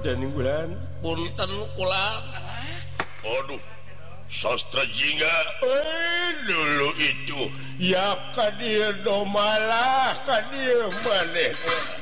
Raden Wulan. Punten kula. Aduh, sastra jingga. Dulu itu ya ka dieu do malah ka dieu maneh.